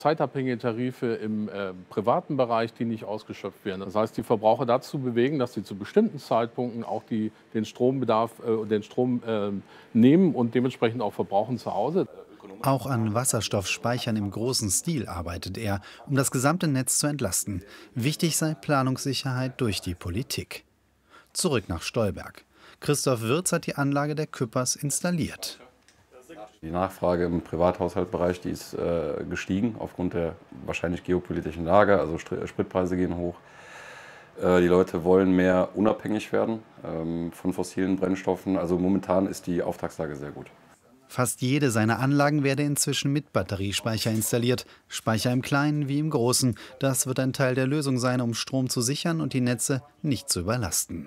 Zeitabhängige Tarife im privaten Bereich, die nicht ausgeschöpft werden. Das heißt, die Verbraucher dazu bewegen, dass sie zu bestimmten Zeitpunkten auch den Strombedarf, den Strom nehmen und dementsprechend auch verbrauchen zu Hause. Auch an Wasserstoffspeichern im großen Stil arbeitet er, um das gesamte Netz zu entlasten. Wichtig sei Planungssicherheit durch die Politik. Zurück nach Stolberg. Christoph Wirz hat die Anlage der Küppers installiert. Die Nachfrage im Privathaushaltsbereich, die ist gestiegen aufgrund der wahrscheinlich geopolitischen Lage. Also Spritpreise gehen hoch. Die Leute wollen mehr unabhängig werden von fossilen Brennstoffen. Also momentan ist die Auftragslage sehr gut. Fast jede seiner Anlagen werde inzwischen mit Batteriespeicher installiert. Speicher im Kleinen wie im Großen. Das wird ein Teil der Lösung sein, um Strom zu sichern und die Netze nicht zu überlasten.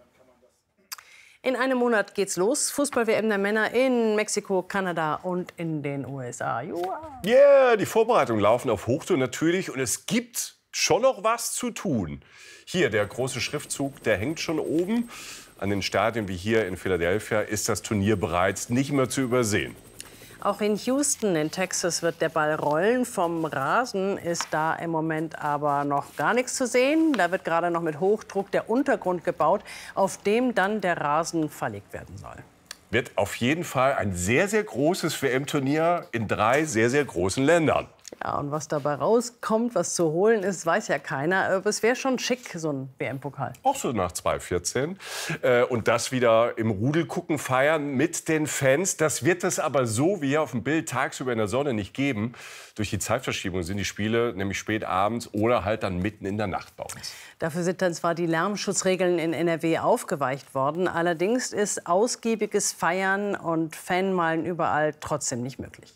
In einem Monat geht's los. Fußball-WM der Männer in Mexiko, Kanada und in den USA. Yeah, die Vorbereitungen laufen auf Hochtouren natürlich und es gibt schon noch was zu tun. Hier, der große Schriftzug, der hängt schon oben. An den Stadien wie hier in Philadelphia ist das Turnier bereits nicht mehr zu übersehen. Auch in Houston in Texas wird der Ball rollen. Vom Rasen ist da im Moment aber noch gar nichts zu sehen. Da wird gerade noch mit Hochdruck der Untergrund gebaut, auf dem dann der Rasen verlegt werden soll. Wird auf jeden Fall ein sehr, sehr großes WM-Turnier in 3 sehr, sehr großen Ländern. Ja, und was dabei rauskommt, was zu holen ist, weiß ja keiner. Aber es wäre schon schick, so ein WM-Pokal. Auch so nach 2014. Und das wieder im Rudel gucken, feiern mit den Fans. Das wird es aber so wie hier auf dem Bild tagsüber in der Sonne nicht geben. Durch die Zeitverschiebung sind die Spiele nämlich spät abends oder halt dann mitten in der Nacht bei uns. Dafür sind dann zwar die Lärmschutzregeln in NRW aufgeweicht worden. Allerdings ist ausgiebiges Feiern und Fanmalen überall trotzdem nicht möglich.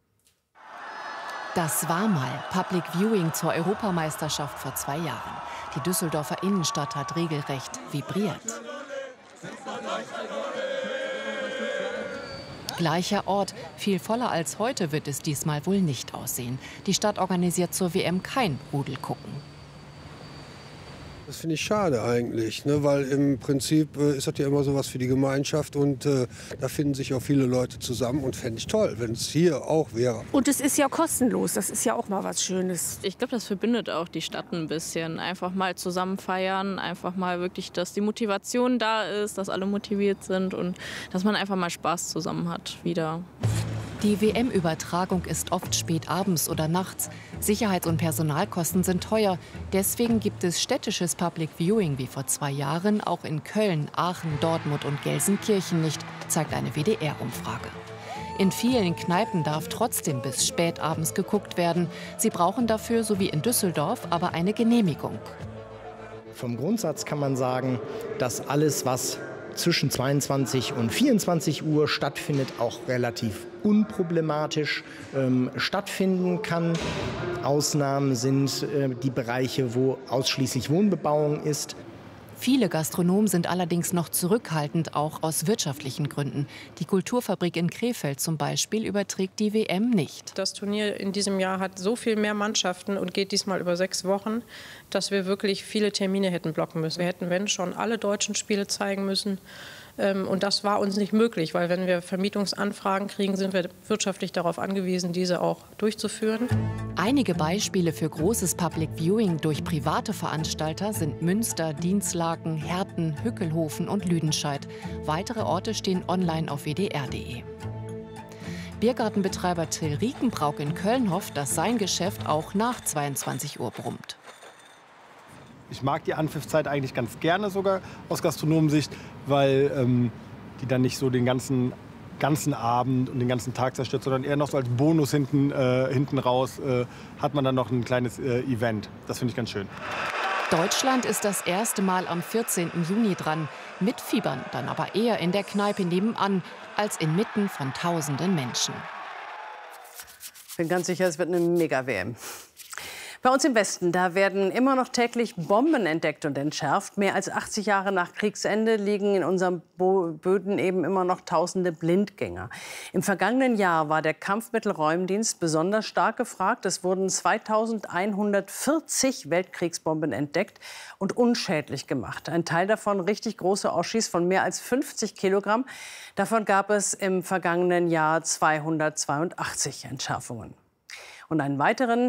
Das war mal Public Viewing zur Europameisterschaft vor 2 Jahren. Die Düsseldorfer Innenstadt hat regelrecht vibriert. Gleicher Ort, viel voller als heute wird es diesmal wohl nicht aussehen. Die Stadt organisiert zur WM kein Rudelgucken. Das finde ich schade eigentlich, ne? Weil im Prinzip ist das ja immer so was für die Gemeinschaft und da finden sich auch viele Leute zusammen und fände ich toll, wenn es hier auch wäre. Und es ist ja kostenlos, das ist ja auch mal was Schönes. Ich glaube, das verbindet auch die Stadt ein bisschen. Einfach mal zusammen feiern, einfach mal wirklich, dass die Motivation da ist, dass alle motiviert sind und dass man einfach mal Spaß zusammen hat wieder. Die WM-Übertragung ist oft spät abends oder nachts. Sicherheits- und Personalkosten sind teuer. Deswegen gibt es städtisches Public Viewing wie vor 2 Jahren auch in Köln, Aachen, Dortmund und Gelsenkirchen nicht, zeigt eine WDR-Umfrage. In vielen Kneipen darf trotzdem bis spät abends geguckt werden. Sie brauchen dafür, so wie in Düsseldorf, aber eine Genehmigung. Vom Grundsatz kann man sagen, dass alles, was zwischen 22 und 24 Uhr stattfindet, auch relativ unproblematisch stattfinden kann. Ausnahmen sind die Bereiche, wo ausschließlich Wohnbebauung ist. Viele Gastronomen sind allerdings noch zurückhaltend, auch aus wirtschaftlichen Gründen. Die Kulturfabrik in Krefeld zum Beispiel überträgt die WM nicht. Das Turnier in diesem Jahr hat so viel mehr Mannschaften und geht diesmal über 6 Wochen, dass wir wirklich viele Termine hätten blocken müssen. Wir hätten, wenn schon, alle deutschen Spiele zeigen müssen. Und das war uns nicht möglich, weil wenn wir Vermietungsanfragen kriegen, sind wir wirtschaftlich darauf angewiesen, diese auch durchzuführen. Einige Beispiele für großes Public Viewing durch private Veranstalter sind Münster, Dinslaken, Herten, Hückelhofen und Lüdenscheid. Weitere Orte stehen online auf wdr.de. Biergartenbetreiber Till Riekenbrauck in Köln hofft, dass sein Geschäft auch nach 22 Uhr brummt. Ich mag die Anpfiffzeit eigentlich ganz gerne sogar aus Gastronomensicht, weil die dann nicht so den ganzen Abend und den ganzen Tag zerstört, sondern eher noch so als Bonus hinten raus hat man dann noch ein kleines Event. Das finde ich ganz schön. Deutschland ist das erste Mal am 14. Juni dran. Mitfiebern dann aber eher in der Kneipe nebenan als inmitten von tausenden Menschen. Ich bin ganz sicher, es wird eine Mega-WM. Bei uns im Westen, da werden immer noch täglich Bomben entdeckt und entschärft. Mehr als 80 Jahre nach Kriegsende liegen in unseren Böden eben immer noch tausende Blindgänger. Im vergangenen Jahr war der Kampfmittelräumdienst besonders stark gefragt. Es wurden 2140 Weltkriegsbomben entdeckt und unschädlich gemacht. Ein Teil davon richtig große Oschis von mehr als 50 Kilogramm. Davon gab es im vergangenen Jahr 282 Entschärfungen. Und einen weiteren